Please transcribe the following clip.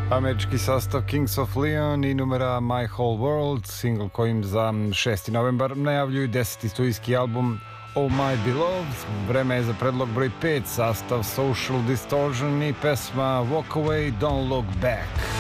Američki sastav Kings of Leon i numera My Whole World, single kojim za 6. novembar najavljuju 10. studijski album Oh My Beloved. Vreme je za predlog broj 5, sastav Social Distortion i pesma Walk Away, Don't Look Back.